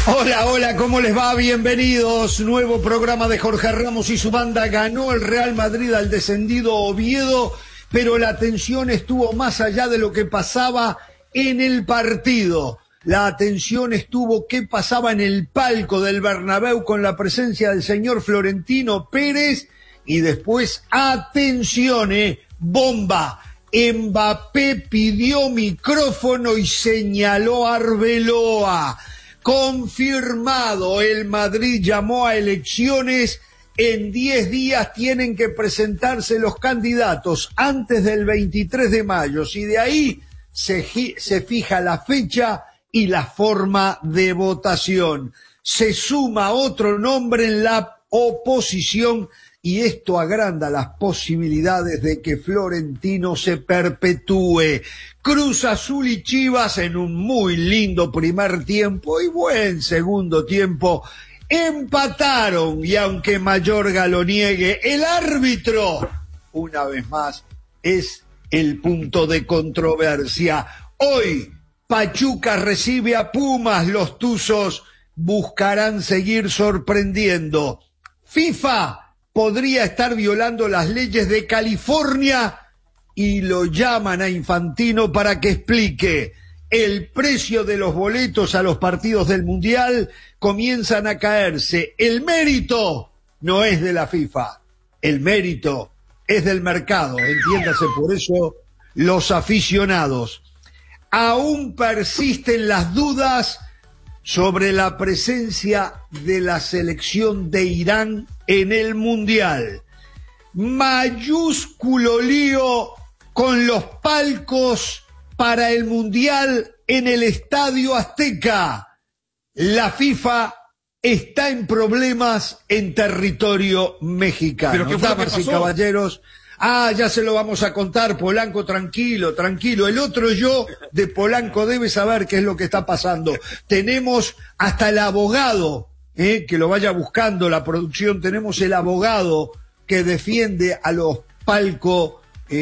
Hola, hola, ¿cómo les va? Bienvenidos. Nuevo programa de Jorge Ramos y su banda. Ganó el Real Madrid al descendido Oviedo, pero la atención estuvo más allá de lo que pasaba en el partido. La atención estuvo qué pasaba en el palco del Bernabéu con la presencia del señor Florentino Pérez y después, atención, bomba. Mbappé pidió micrófono y señaló a Arbeloa. Confirmado, el Madrid llamó a elecciones. En 10 días tienen que presentarse los candidatos antes del 23 de mayo. Y de ahí se fija la fecha y la forma de votación. Se suma otro nombre en la oposición y esto agranda las posibilidades de que Florentino se perpetúe. Cruz Azul y Chivas en un muy lindo primer tiempo y buen segundo tiempo empataron, y aunque Mayorga lo niegue, el árbitro, una vez más, es el punto de controversia. Hoy Pachuca recibe a Pumas, los Tuzos buscarán seguir sorprendiendo. FIFA podría estar violando las leyes de California y lo llaman a Infantino para que explique. El precio de los boletos a los partidos del Mundial comienzan a caerse. El mérito no es de la FIFA, el mérito es del mercado, entiéndase por eso los aficionados. Aún persisten las dudas sobre la presencia de la selección de Irán en el Mundial. Mayúsculo lío con los palcos para el Mundial en el Estadio Azteca. La FIFA está en problemas en territorio mexicano. ¿Pero qué fue lo que Damas y pasó? caballeros, ya se lo vamos a contar, Polanco, tranquilo, tranquilo. El otro yo de Polanco debe saber qué es lo que está pasando. Tenemos hasta el abogado, que lo vaya buscando la producción, tenemos el abogado que defiende a los palcos,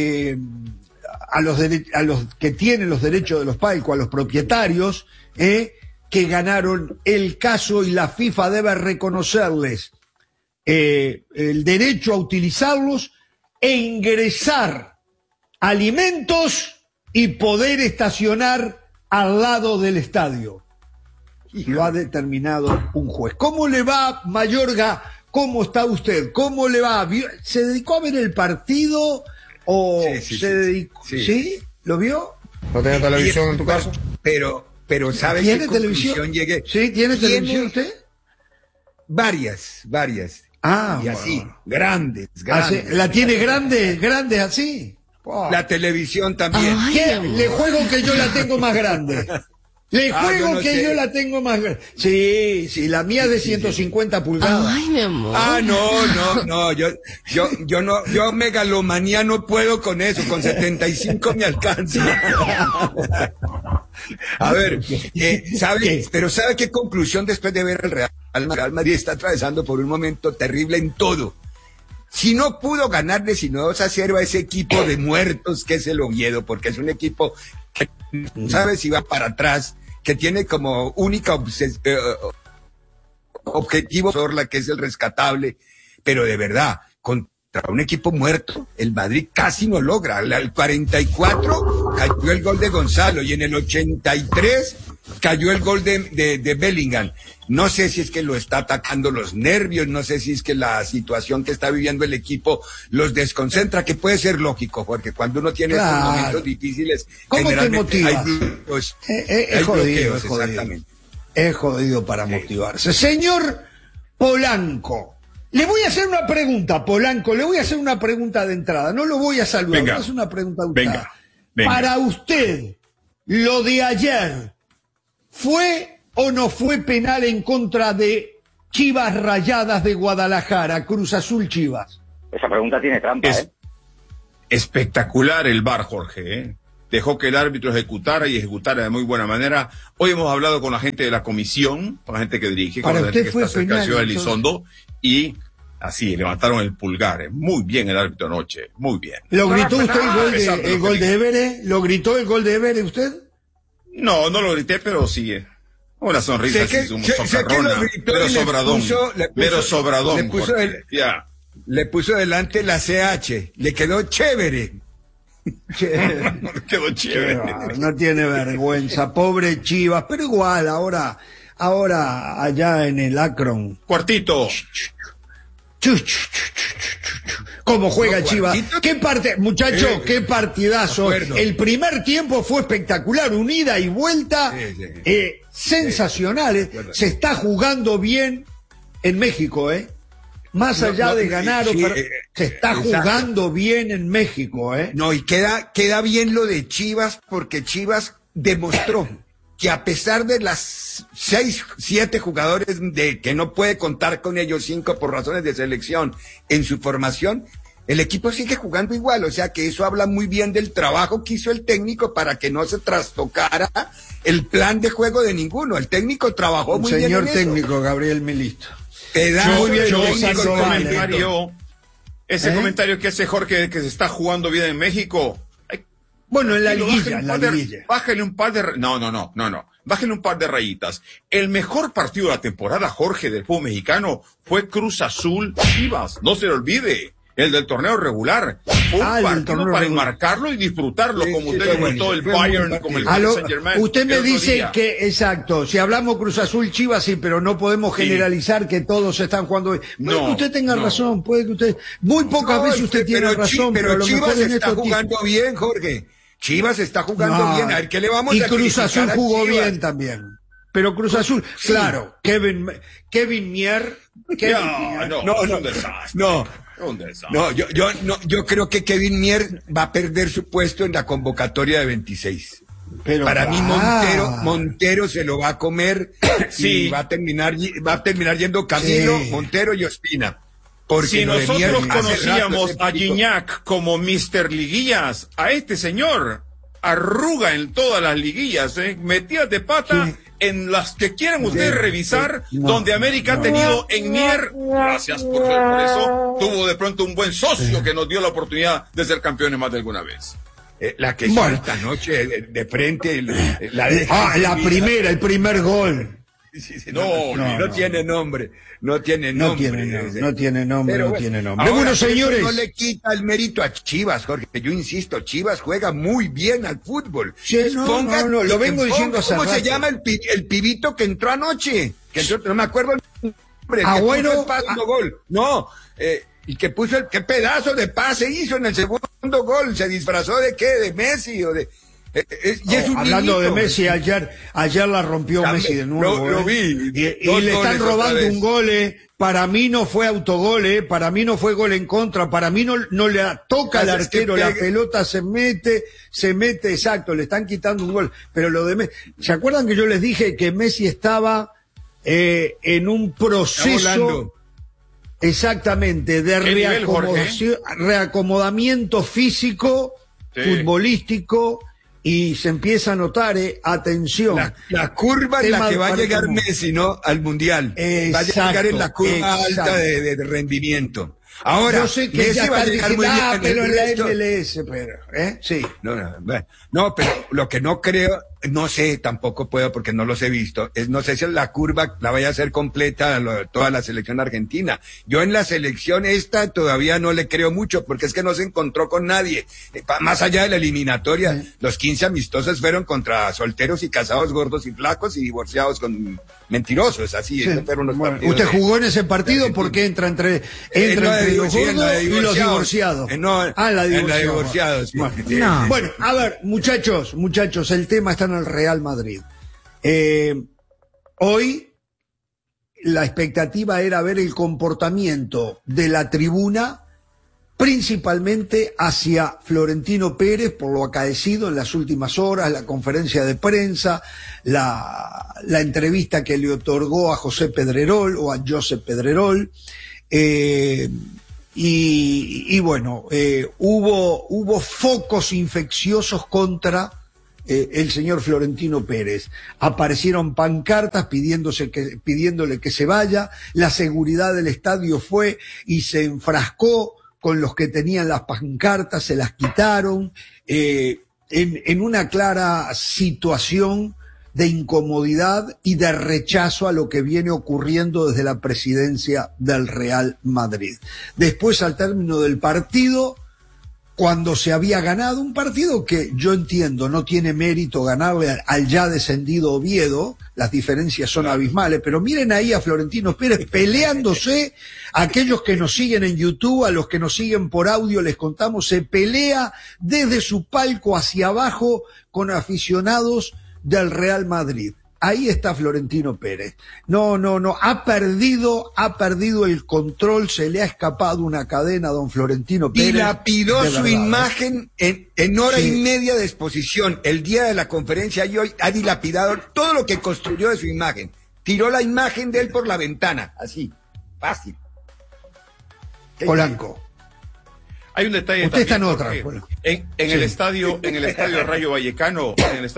a los que tienen los derechos de los palcos, a los propietarios, que ganaron el caso, y la FIFA debe reconocerles el derecho a utilizarlos e ingresar alimentos y poder estacionar al lado del estadio. Y lo ha determinado un juez. ¿Cómo le va, Mayorga? ¿Cómo está usted? ¿Cómo le va? ¿Se dedicó a ver el partido o Sí, se dedicó? sí. ¿Sí? ¿Lo vio? ¿No tiene televisión en tu casa? Pero ¿sabe ¿Tiene qué televisión? conclusión llegué? ¿Sí? ¿Tiene televisión usted? Varias. Y así, Bueno. grandes. ¿La tiene grande así? Wow. La televisión también. ¿Qué? Le juego que yo la tengo más grande. Le juego yo no que sé. yo la tengo más grande. Sí, la mía es de 150 pulgadas. Ay, mi amor. No, yo megalomanía no puedo con eso, con 75 me alcanza. A ver, ¿sabe qué conclusión después de ver el Real Madrid está atravesando por un momento terrible en todo? Si no pudo ganarle sino 2-0 a ese equipo de muertos que es el Oviedo, porque es un equipo que no sabe si va para atrás, que tiene como única objetivo Sorla, que es el rescatable, pero de verdad, contra un equipo muerto, el Madrid casi no logra. Al 44 cayó el gol de Gonzalo y en el 83 cayó el gol de Bellingham. No sé si es que lo está atacando los nervios, no sé si es que la situación que está viviendo el equipo los desconcentra, que puede ser lógico, porque cuando uno tiene estos momentos difíciles, ¿Cómo te generalmente motivas? hay bloqueos. Es jodido. Exactamente. Es jodido para motivarse. Señor Polanco, le voy a hacer una pregunta, Polanco, le voy a hacer una pregunta de entrada, no lo voy a saludar, Venga. voy a hacer una pregunta de entrada. Venga. Para usted, lo de ayer, ¿fue o no fue penal en contra de Chivas Rayadas de Guadalajara, Cruz Azul Chivas? Esa pregunta tiene trampa, Es espectacular el VAR, Jorge, Dejó que el árbitro ejecutara y ejecutara de muy buena manera. Hoy hemos hablado con la gente de la comisión, con la gente que dirige, con la gente que está cerca de Ciudad Elizondo, y así levantaron el pulgar. Muy bien el árbitro anoche, muy bien. ¿Lo gritó usted el gol de Évere? ¿Lo gritó el gol de Évere usted? No, no lo grité, pero sí. Una sonrisa así, socarrona, pero sobradón. Pero sobradón. Le puso delante la CH, le quedó chévere. Quedó chévere. No tiene vergüenza, pobre Chivas, pero igual, ahora allá en el Akron. Cuartito. ¿Cómo juega Chivas? ¿Qué parte, muchacho? Qué partidazo. El primer tiempo fue espectacular, unida y vuelta, sensacional. Se está jugando bien en México, Más allá de ganar, se está jugando bien en México, No, y queda bien lo de Chivas, porque Chivas demostró que a pesar de las 6, 7 jugadores que no puede contar con ellos, 5 por razones de selección en su formación, el equipo sigue jugando igual, o sea que eso habla muy bien del trabajo que hizo el técnico para que no se trastocara el plan de juego de ninguno. El técnico trabajó muy bien en eso. Señor técnico, Gabriel Milito. Ese comentario que hace Jorge, que se está jugando bien en México. Bueno, en la liguilla. Bájale un par de... No. Bájale un par de rayitas. El mejor partido de la temporada, Jorge, del fútbol mexicano fue Cruz Azul Chivas. No se le olvide. El del torneo regular. Fue un partido para enmarcarlo y disfrutarlo, como usted disfrutó el Bayern, como el Saint-Germain. Usted me dice que, exacto, si hablamos Cruz Azul Chivas, sí, pero no podemos generalizar que todos están jugando bien. Puede que usted tenga razón, puede que usted... Muy pocas veces usted tiene razón, pero Chivas está jugando bien, Jorge. Chivas está jugando bien, a ver, ¿qué le vamos a criticar? Y Cruz Azul jugó bien también. Pero Cruz Azul, claro, Kevin Mier... Yo creo que Kevin Mier va a perder su puesto en la convocatoria de 26. Pero para mí Montero se lo va a comer y va a terminar yendo Camilo, Montero y Ospina. Porque si nosotros conocíamos a Gignac como Mr. Liguillas, a este señor arruga en todas las liguillas, metidas de pata en las que quieran ustedes revisar, donde América ha tenido en Mier, gracias por eso, tuvo de pronto un buen socio que nos dio la oportunidad de ser campeones más de alguna vez. La que hizo esta noche de frente, el primer gol. No tiene nombre. No tiene nombre. Bueno, señores. No le quita el mérito a Chivas, Jorge. Yo insisto, Chivas juega muy bien al fútbol. Lo vengo diciendo hace rato. ¿Cómo se llama el pibito que entró anoche? No me acuerdo el nombre. Gol. No, y que puso qué pedazo de pase hizo en el segundo gol. ¿Se disfrazó de qué? ¿De Messi o de...? Hablando de Messi, ayer la rompió Messi de nuevo. Lo vi. Y le están robando un gol. Para mí no fue autogol, para mí no fue gol en contra, para mí no le toca al arquero, la pelota se mete, exacto, le están quitando un gol. Pero lo de Messi, ¿se acuerdan que yo les dije que Messi estaba en un proceso exactamente de reacomodamiento físico, futbolístico? Y se empieza a notar, atención. La curva en la que va a llegar Messi, ¿no? Al Mundial. Exacto, va a llegar en la curva alta de rendimiento. Ahora, yo sé que Messi ya va a llegar muy bien pero en la MLS, sí. No, pero lo que no creo, no sé, tampoco puedo porque no los he visto, no sé si la curva la vaya a hacer completa toda la selección argentina. Yo en la selección esta todavía no le creo mucho porque es que no se encontró con nadie. Más allá de la eliminatoria, los 15 amistosos fueron contra solteros y casados, gordos y flacos y divorciados con mentirosos, así. Fueron los partidos. ¿Usted jugó en ese partido? Porque entra entre los gordos y los divorciados. En la divorciados. Sí. Bueno, a ver, muchachos, el tema está en el Real Madrid. Hoy la expectativa era ver el comportamiento de la tribuna, principalmente hacia Florentino Pérez por lo acaecido en las últimas horas, la conferencia de prensa, la entrevista que le otorgó a Josep Pedrerol o a Josep Pedrerol. Y bueno, hubo focos infecciosos contra el señor Florentino Pérez. Aparecieron pancartas pidiéndole que se vaya, la seguridad del estadio fue y se enfrascó con los que tenían las pancartas, se las quitaron, en una clara situación de incomodidad y de rechazo a lo que viene ocurriendo desde la presidencia del Real Madrid. Después, al término del partido, cuando se había ganado un partido que yo entiendo no tiene mérito ganarle al ya descendido Oviedo, las diferencias son abismales, pero miren ahí a Florentino Pérez peleándose, a aquellos que nos siguen en YouTube, a los que nos siguen por audio les contamos, se pelea desde su palco hacia abajo con aficionados del Real Madrid. Ahí está Florentino Pérez. No, ha perdido el control, se le ha escapado una cadena a don Florentino Pérez. Dilapidó su imagen en hora y media de exposición. El día de la conferencia y hoy ha dilapidado todo lo que construyó de su imagen. Tiró la imagen de él por la ventana, así, fácil. Polanco. Hay un detalle. Usted está en otra. En el estadio Rayo Vallecano,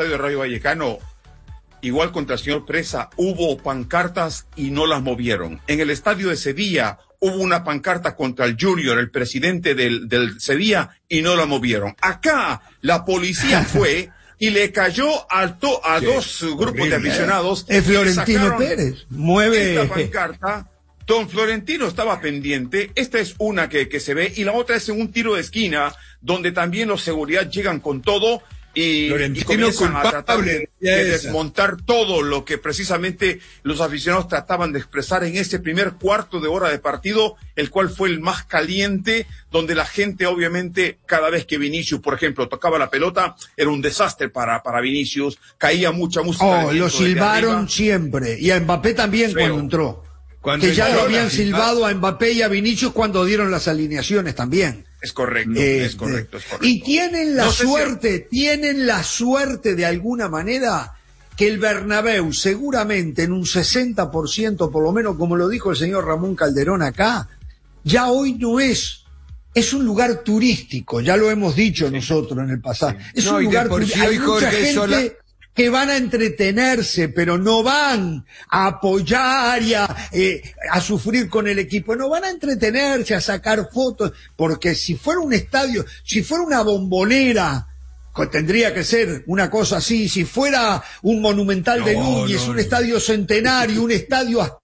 igual contra el señor Presa, hubo pancartas y no las movieron. En el estadio de Sevilla hubo una pancarta contra el Junior, el presidente del Sevilla, y no la movieron. Acá la policía fue y le cayó a dos grupos de aficionados. Es Florentino Pérez. Mueve esta pancarta. Don Florentino estaba pendiente. Esta es una que se ve, y la otra es en un tiro de esquina, donde también los seguridad llegan con todo y comienzan a tratar de desmontar todo lo que precisamente los aficionados trataban de expresar en ese primer cuarto de hora de partido, el cual fue el más caliente, donde la gente obviamente cada vez que Vinicius, por ejemplo, tocaba la pelota, era un desastre para Vinicius, caía mucha música. Lo silbaron siempre, y a Mbappé también cuando entró. Que ya lo habían silbado a Mbappé y a Vinicius cuando dieron las alineaciones también. Es correcto, es correcto. Y tienen la suerte de alguna manera que el Bernabéu seguramente en un 60%, por lo menos como lo dijo el señor Ramón Calderón acá, ya hoy no es un lugar turístico, ya lo hemos dicho nosotros en el pasado. Es un lugar turístico. Hay mucha gente que van a entretenerse, pero no van a apoyar y a sufrir con el equipo, no van a entretenerse, a sacar fotos, porque si fuera un estadio, si fuera una Bombonera, tendría que ser una cosa así, si fuera un Monumental de Núñez, un estadio centenario, un estadio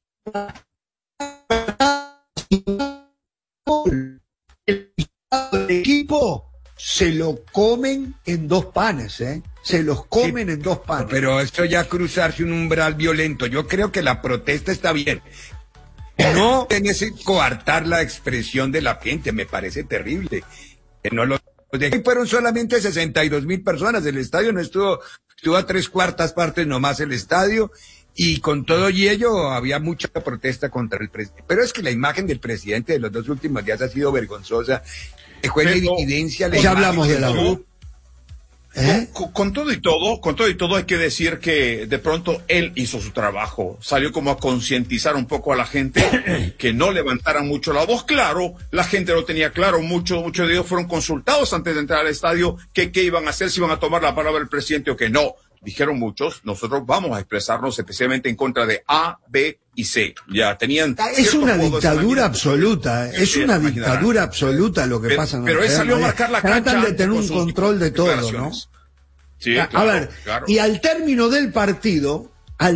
el equipo se lo comen en dos panes, se los comen en dos panes. Pero esto ya cruzarse un umbral violento. Yo creo que la protesta está bien. No tienes que coartar la expresión de la gente, me parece terrible. No lo dejé. Fueron solamente 62,000 personas. El estadio no estuvo a 3/4 partes nomás el estadio. Y con todo y ello había mucha protesta contra el presidente. Pero es que la imagen del presidente de los 2 últimos días ha sido vergonzosa. Dejó en evidencia la ya hablamos de la Con todo y todo hay que decir que de pronto él hizo su trabajo, salió como a concientizar un poco a la gente que no levantaran mucho la voz. Claro, la gente lo tenía claro, muchos de ellos fueron consultados antes de entrar al estadio qué iban a hacer, si iban a tomar la palabra del presidente o que no. Dijeron muchos, nosotros vamos a expresarnos especialmente en contra de A, B y C. Ya tenían. Es una dictadura absoluta, dictadura absoluta lo que pasa en Pero él salió a marcar la cancha. Tratan de tener un control de todo, ¿no? Sí, claro, a ver, claro. Y al término del partido,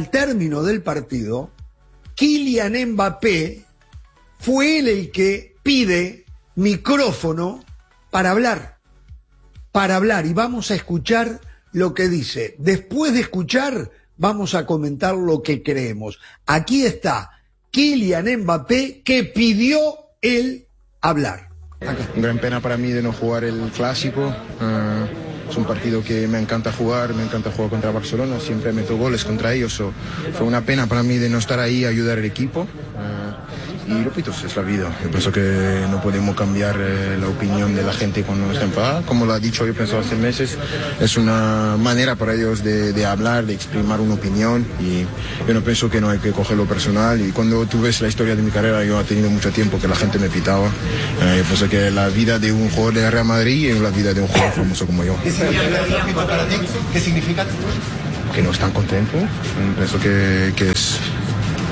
Kylian Mbappé fue él el que pide micrófono para hablar, y vamos a escuchar lo que dice. Después de escuchar, vamos a comentar lo que creemos. Aquí está Kylian Mbappé, que pidió él hablar. Gran pena para mí de no jugar el Clásico. Es un partido que me encanta jugar contra Barcelona, siempre meto goles contra ellos. Fue una pena para mí de no estar ahí a ayudar al equipo. Y repito, es la vida. Yo pienso que no podemos cambiar la opinión de la gente cuando está enfadada. Como lo ha dicho, yo pienso hace meses, es una manera para ellos de hablar, de exprimir una opinión. Y yo no pienso que no hay que cogerlo personal. Y cuando tú ves la historia de mi carrera, yo he tenido mucho tiempo que la gente me pitaba. Yo pienso que la vida de un jugador de Real Madrid es la vida de un jugador famoso como yo. ¿Qué significa para ti? ¿Qué significa? Que no están contentos. Pienso que es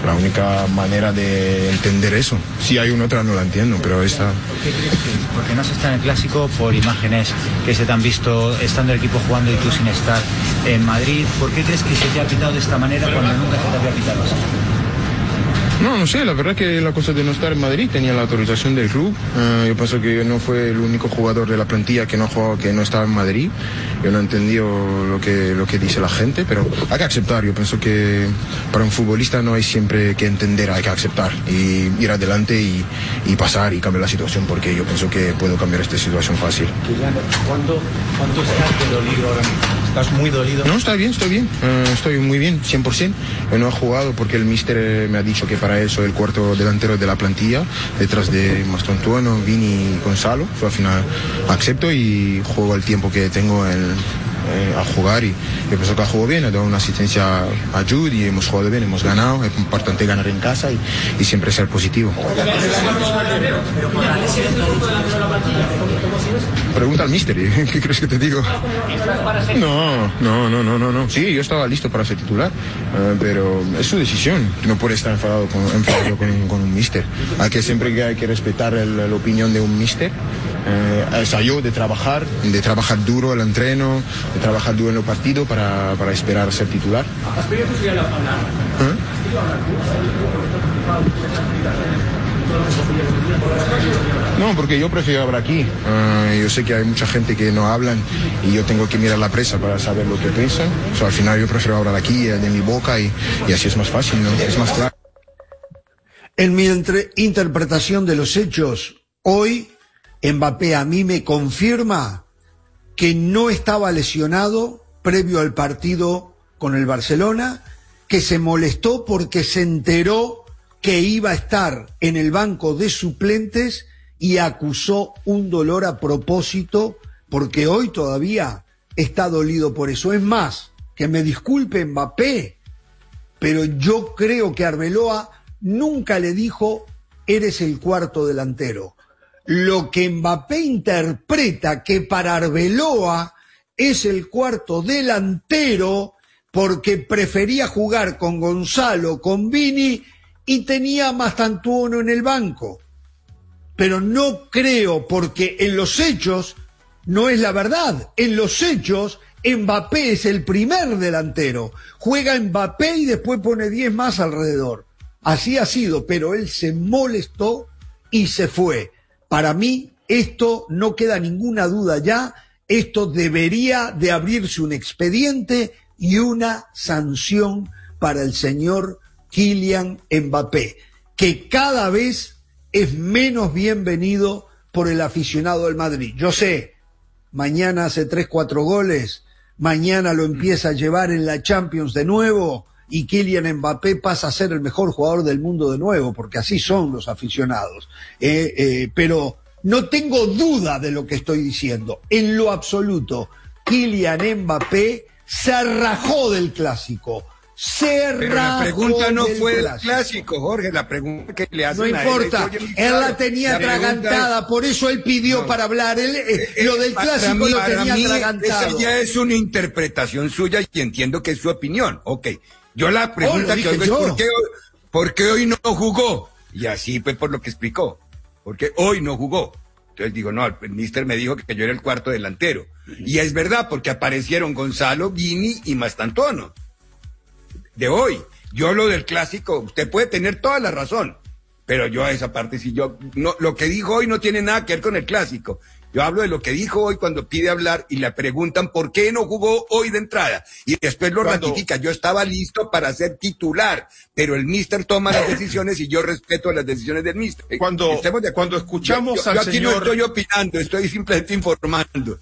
la única manera de entender eso. Si hay una otra no la entiendo, pero esta... Porque no se está en el Clásico por imágenes que se te han visto estando el equipo jugando y tú sin estar en Madrid. ¿Por qué crees que se te ha pitado de esta manera cuando nunca se te había pitado así? No sé, la verdad que la cosa de no estar en Madrid tenía la autorización del club. Yo pienso que no fue el único jugador de la plantilla que no estaba en Madrid. Yo no he entendido lo que dice la gente, pero hay que aceptar. Yo pienso que para un futbolista no hay siempre que entender, hay que aceptar y ir adelante y pasar y cambiar la situación, porque yo pienso que puedo cambiar esta situación fácil. ¿Cuánto estás de dolido ahora mismo? ¿Estás muy dolido? No, estoy bien. Estoy muy bien, 100%. Yo no he jugado porque el míster me ha dicho que para eso el cuarto delantero de la plantilla, detrás de Mastantuono, Vini y Gonzalo. Yo al final acepto y juego el tiempo que tengo a jugar, y yo pienso que ha jugado bien, he dado una asistencia a Jude y hemos jugado bien, hemos ganado. Es importante ganar en casa y siempre ser positivo. Pregunta al míster, ¿qué crees que te digo? No. Sí, yo estaba listo para ser titular, pero es su decisión. No puede estar enfadado con un míster. Hay que respetar la opinión de un míster. Ensayo de trabajar duro el entreno, de trabajar duro en los partidos para esperar a ser titular. No, porque yo prefiero hablar aquí. Yo sé que hay mucha gente que no hablan y yo tengo que mirar la prensa para saber lo que piensan. Al final yo prefiero hablar aquí, de mi boca, y así es más fácil, ¿no? Es más claro. En mi interpretación de los hechos, hoy Mbappé a mí me confirma que no estaba lesionado previo al partido con el Barcelona, que se molestó porque se enteró que iba a estar en el banco de suplentes y acusó un dolor a propósito, porque hoy todavía está dolido por eso. Es más, que me disculpe Mbappé, pero yo creo que Arbeloa nunca le dijo eres el cuarto delantero. Lo que Mbappé interpreta que para Arbeloa es el cuarto delantero porque prefería jugar con Gonzalo, con Vini, y tenía a Mastantuono en el banco. Pero no creo, porque en los hechos no es la verdad. En los hechos Mbappé es el primer delantero. Juega Mbappé y después pone 10 más alrededor. Así ha sido, pero él se molestó y se fue. Para mí, esto no queda ninguna duda ya, esto debería de abrirse un expediente y una sanción para el señor Kylian Mbappé, que cada vez es menos bienvenido por el aficionado del Madrid. Yo sé, mañana hace 3-4 goles, mañana lo empieza a llevar en la Champions de nuevo y Kylian Mbappé pasa a ser el mejor jugador del mundo de nuevo, porque así son los aficionados. Pero no tengo duda de lo que estoy diciendo, en lo absoluto. Kylian Mbappé se rajó del Clásico. Pero la pregunta no fue del clásico, Jorge, la pregunta que le hacen no importa, él la tenía atragantada, por eso él pidió para hablar, lo del clásico lo tenía atragantado. Esa ya es una interpretación suya y entiendo que es su opinión. Ok, yo la pregunta que oigo es ¿por qué hoy no jugó? Y así fue por lo que explicó, porque hoy no jugó. Entonces digo, no, el míster me dijo que yo era el cuarto delantero. Y es verdad, porque aparecieron Gonzalo, Vini y Mastantuono. De hoy, yo lo del clásico, usted puede tener toda la razón, pero yo a esa parte lo que dijo hoy no tiene nada que ver con el clásico. Yo hablo de lo que dijo hoy cuando pide hablar y le preguntan por qué no jugó hoy de entrada y después lo ratifica. Yo estaba listo para ser titular, pero el míster toma las decisiones y yo respeto las decisiones del míster. Cuando escuchamos yo aquí no estoy opinando, estoy simplemente informando.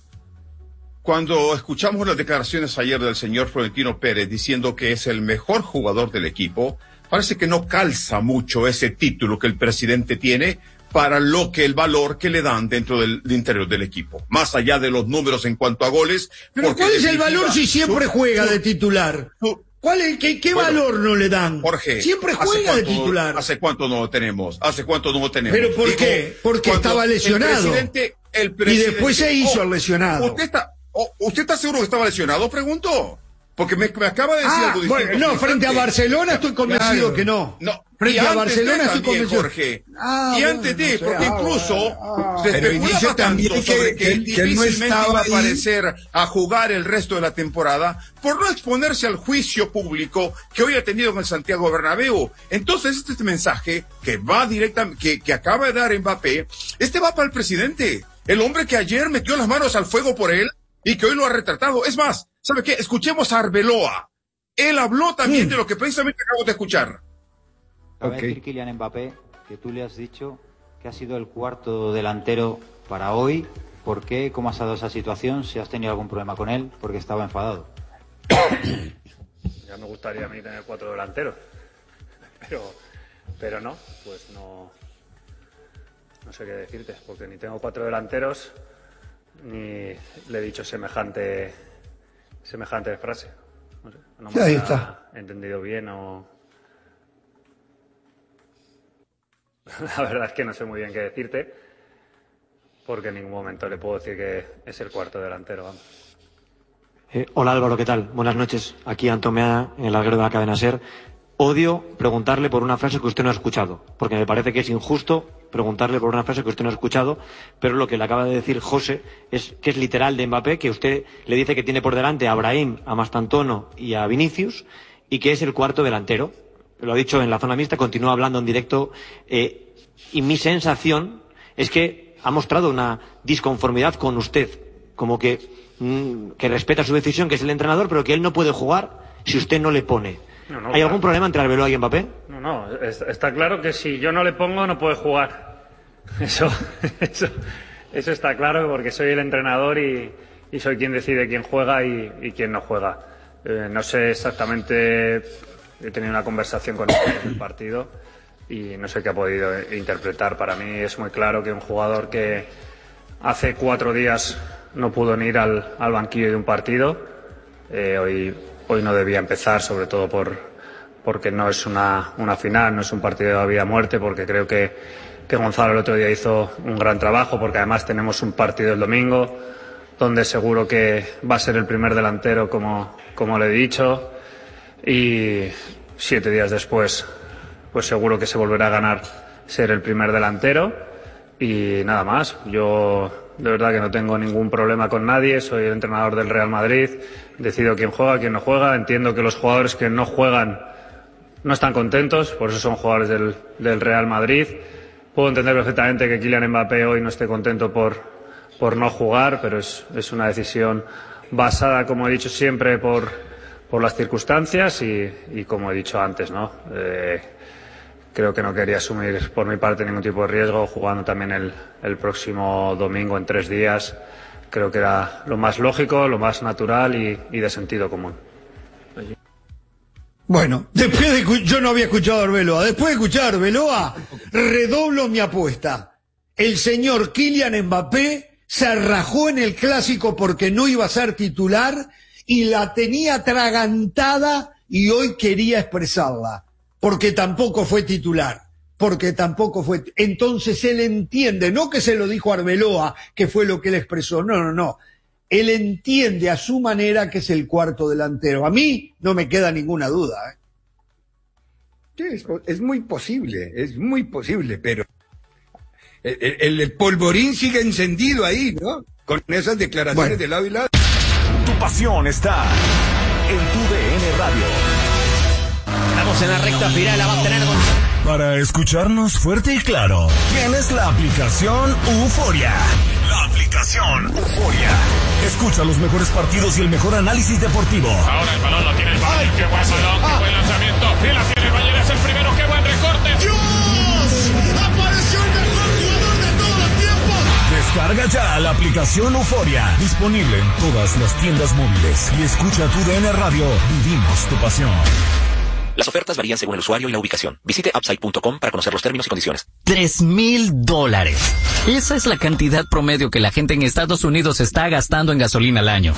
Cuando escuchamos las declaraciones ayer del señor Florentino Pérez diciendo que es el mejor jugador del equipo, parece que no calza mucho ese título que el presidente tiene para el valor que le dan dentro del interior del equipo. Más allá de los números en cuanto a goles. Pero ¿cuál es el valor si siempre juega de titular? ¿Qué valor no le dan? Jorge, siempre juega de titular. ¿Hace cuánto no lo tenemos? ¿Pero por qué? Porque estaba lesionado. Y después se hizo el lesionado. ¿Usted está seguro que estaba lesionado? Pregunto. Porque me acaba de decir algo distinto. Bueno, no, frente a Barcelona estoy convencido que no. Frente a Barcelona estoy convencido. Jorge. Y antes de, porque incluso se especulaba también sobre que él difícilmente iba a ahí. aparecer a jugar el resto de la temporada por no exponerse al juicio público que hoy ha tenido en el Santiago Bernabéu. Entonces, este mensaje que va directamente, que acaba de dar Mbappé, va para el presidente. El hombre que ayer metió las manos al fuego por él y que hoy lo ha retratado. Es más, ¿sabe qué? Escuchemos a Arbeloa. Él habló también de lo que precisamente acabo de escuchar. Acaba de decir Kylian Mbappé que tú le has dicho que ha sido el cuarto delantero para hoy. ¿Por qué? ¿Cómo has dado esa situación? ¿Si has tenido algún problema con él? Porque estaba enfadado. Ya me gustaría a mí tener 4 delanteros. Pero no, pues no sé qué decirte, porque ni tengo 4 delanteros ni le he dicho semejante frase. No sé, no me ha entendido bien o... La verdad es que no sé muy bien qué decirte, porque en ningún momento le puedo decir que es el cuarto delantero, vamos. Hola Álvaro, ¿qué tal? Buenas noches. Aquí Antomea, en el alguero de la cadena SER. Odio preguntarle por una frase que usted no ha escuchado, porque me parece que es injusto preguntarle por una frase que usted no ha escuchado, pero lo que le acaba de decir José es que es literal de Mbappé, que usted le dice que tiene por delante a Brahim, a Mastantuono y a Vinicius, y que es el cuarto delantero. Lo ha dicho en la zona mixta, continúa hablando en directo, y mi sensación es que ha mostrado una disconformidad con usted, como que respeta su decisión, que es el entrenador, pero que él no puede jugar si usted no le pone. No, ¿Hay algún problema entre Arbeloa y Mbappé? No, está claro que si yo no le pongo no puede jugar. Eso está claro, porque soy el entrenador y soy quien decide quién juega y quién no juega. No sé exactamente, he tenido una conversación con él en el partido y no sé qué ha podido interpretar. Para mí es muy claro que un jugador que hace 4 días no pudo ni ir al banquillo de un partido, hoy no debía empezar, sobre todo porque no es una final, no es un partido de vida o muerte, porque creo que Gonzalo el otro día hizo un gran trabajo, porque además tenemos un partido el domingo donde seguro que va a ser el primer delantero, como le he dicho, y 7 días después pues seguro que se volverá a ganar ser el primer delantero y nada más. Yo de verdad que no tengo ningún problema con nadie, soy el entrenador del Real Madrid, decido quién juega, quién no juega, entiendo que los jugadores que no juegan no están contentos, por eso son jugadores del Real Madrid. Puedo entender perfectamente que Kylian Mbappé hoy no esté contento por no jugar, pero es una decisión basada, como he dicho siempre, por las circunstancias y como he dicho antes, ¿no? Creo que no quería asumir por mi parte ningún tipo de riesgo, jugando también el próximo domingo en 3 días. Creo que era lo más lógico, lo más natural y de sentido común. Bueno, yo no había escuchado a Arbeloa. Después de escuchar a Arbeloa, redoblo mi apuesta. El señor Kylian Mbappé se rajó en el Clásico porque no iba a ser titular y la tenía atragantada y hoy quería expresarla. Porque tampoco fue titular, entonces él entiende, no que se lo dijo Arbeloa, que fue lo que él expresó, no, él entiende a su manera que es el cuarto delantero. A mí no me queda ninguna duda. Sí, es muy posible, pero el polvorín sigue encendido ahí, ¿no? Con esas declaraciones de lado y lado. Tu pasión está en tu DN Radio. Estamos en la recta final, la va a tener Para escucharnos fuerte y claro, tienes la aplicación Euforia. La aplicación Euforia. Escucha los mejores partidos y el mejor análisis deportivo. Ahora el balón lo tiene el Bayern. ¡Qué buen balón! ¡Qué buen lanzamiento! ¡Y la tiene el Bayern! ¡Es el primero! ¡Qué buen recorte! ¡Dios! ¡Apareció el mejor jugador de todos los tiempos! Descarga ya la aplicación Euforia. Disponible en todas las tiendas móviles. Y escucha tu DN Radio. Vivimos tu pasión. Las ofertas varían según el usuario y la ubicación. Visite upside.com para conocer los términos y condiciones. $3,000. Esa es la cantidad promedio que la gente en Estados Unidos está gastando en gasolina al año.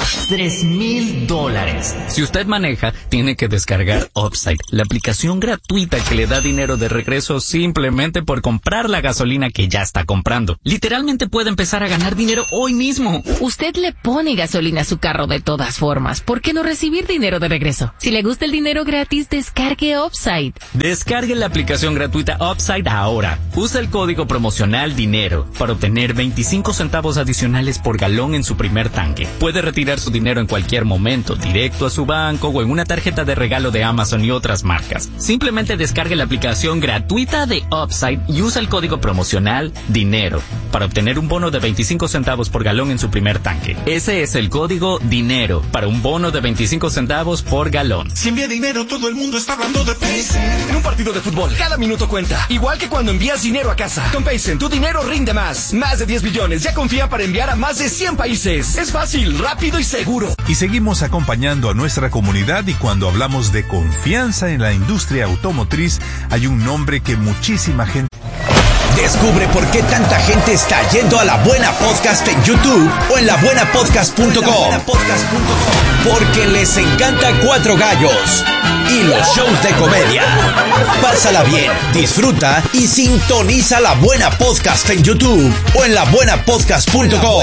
$3,000. Si usted maneja, tiene que descargar Upside, la aplicación gratuita que le da dinero de regreso simplemente por comprar la gasolina que ya está comprando. Literalmente puede empezar a ganar dinero hoy mismo. Usted le pone gasolina a su carro de todas formas. ¿Por qué no recibir dinero de regreso? Si le gusta el dinero gratis, descargue Upside. Descargue la aplicación gratuita Upside ahora. Usa el código promocional DINERO para obtener 25 centavos adicionales por galón en su primer tanque. Puede retirar su dinero en cualquier momento, directo a su banco o en una tarjeta de regalo de Amazon y otras marcas. Simplemente descargue la aplicación gratuita de Upside y usa el código promocional DINERO para obtener un bono de 25 centavos por galón en su primer tanque. Ese es el código DINERO para un bono de 25 centavos por galón. Si envía dinero, todo el mundo está hablando de Paycen. En un partido de fútbol, cada minuto cuenta. Igual que cuando envías dinero a casa. Con Paycen, tu dinero rinde más. Más de 10 billones ya confía para enviar a más de 100 países. Es fácil, rápido y seguro. Y seguimos acompañando a nuestra comunidad, y cuando hablamos de confianza en la industria automotriz, hay un nombre que muchísima gente... Descubre por qué tanta gente está yendo a La Buena Podcast en YouTube o en labuenapodcast.com. Porque les encanta Cuatro Gallos y los shows de comedia. Pásala bien, disfruta y sintoniza La Buena Podcast en YouTube o en labuenapodcast.com.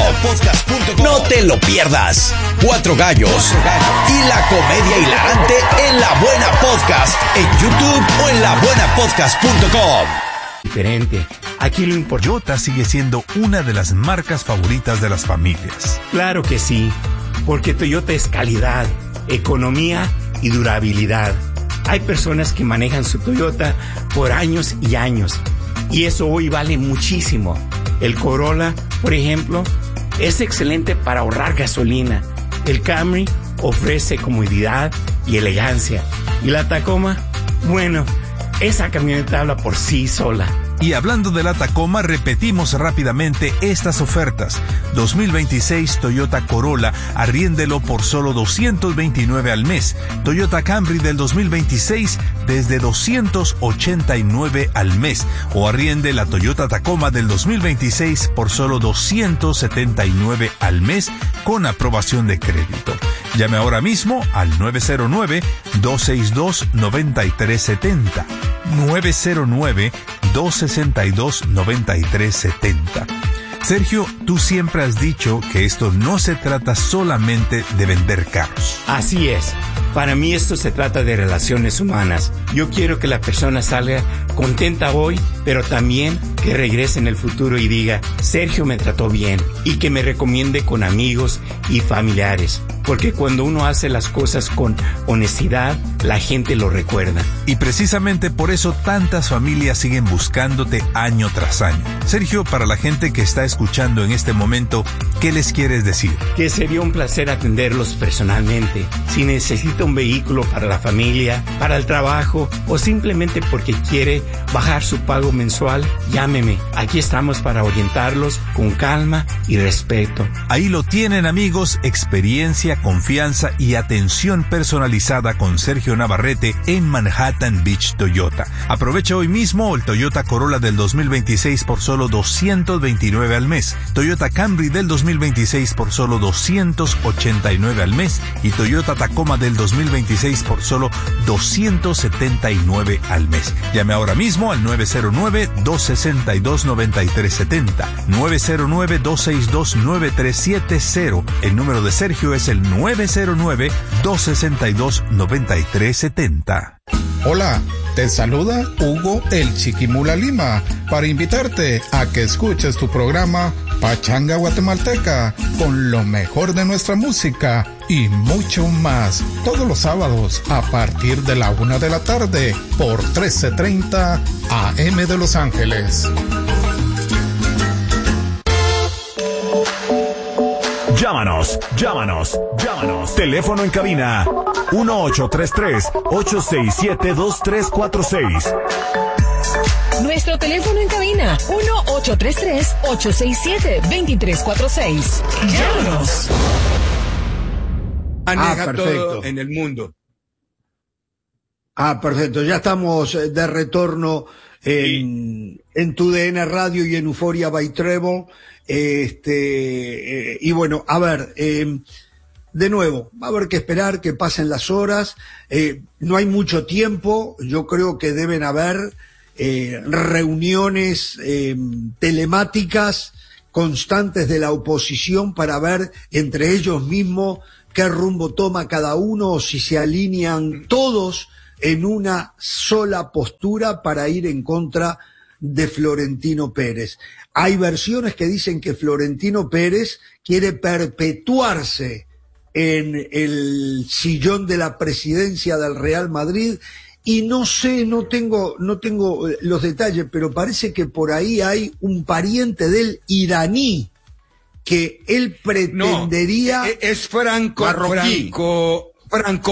No te lo pierdas. Cuatro Gallos y la comedia hilarante en La Buena Podcast en YouTube o en labuenapodcast.com. Diferente. Aquí lo importante. Toyota sigue siendo una de las marcas favoritas de las familias. Claro que sí, porque Toyota es calidad, economía y durabilidad. Hay personas que manejan su Toyota por años y años, y eso hoy vale muchísimo. El Corolla, por ejemplo, es excelente para ahorrar gasolina. El Camry ofrece comodidad y elegancia. Y la Tacoma, bueno, esa camioneta habla por sí sola. Y hablando de la Tacoma, repetimos rápidamente estas ofertas. 2026 Toyota Corolla, arriéndelo por solo $229 al mes. Toyota Camry del 2026 desde $289 al mes. O arriende la Toyota Tacoma del 2026 por solo $279 al mes con aprobación de crédito. Llame ahora mismo al 909-262-9370. 909-262-9370. Sergio, tú siempre has dicho que esto no se trata solamente de vender carros. Así es. Para mí esto se trata de relaciones humanas. Yo quiero que la persona salga contenta hoy, pero también que regrese en el futuro y diga, Sergio me trató bien, y que me recomiende con amigos y familiares. Porque cuando uno hace las cosas con honestidad, la gente lo recuerda. Y precisamente por eso tantas familias siguen buscándote año tras año. Sergio, para la gente que está escuchando en este momento, ¿qué les quieres decir? Que sería un placer atenderlos personalmente. Si necesita un vehículo para la familia, para el trabajo o simplemente porque quiere bajar su pago mensual, llámeme. Aquí estamos para orientarlos con calma y respeto. Ahí lo tienen, amigos, experiencia, confianza y atención personalizada con Sergio Navarrete en Manhattan Beach Toyota. Aprovecha hoy mismo el Toyota Corolla del 2026 por solo $229 al mes, Toyota Camry del 2026 por solo $289 al mes y Toyota Tacoma del 2026 por solo $279 al mes. Llame ahora mismo al 909-262-9370, 909-262-9370. El número de Sergio es el 909-262-9370. Hola, te saluda Hugo el Chiquimula Lima para invitarte a que escuches tu programa Pachanga Guatemalteca con lo mejor de nuestra música y mucho más todos los sábados a partir de la 1 de la tarde por 1330 AM de Los Ángeles. Llámanos. Teléfono en cabina 1833-867-2346. Nuestro teléfono en cabina 1833-867-2346. Llámanos. Maneja todo en el mundo. Perfecto, ya estamos de retorno en TUDN Radio y en Euphoria by Treble. Y bueno, a ver, de nuevo, va a haber que esperar que pasen las horas, no hay mucho tiempo, yo creo que deben haber reuniones telemáticas constantes de la oposición para ver entre ellos mismos qué rumbo toma cada uno, o si se alinean todos en una sola postura para ir en contra de Florentino Pérez. Hay versiones que dicen que Florentino Pérez quiere perpetuarse en el sillón de la presidencia del Real Madrid, y no sé, no tengo los detalles, pero parece que por ahí hay un pariente del iraní que él pretendería... No, es franco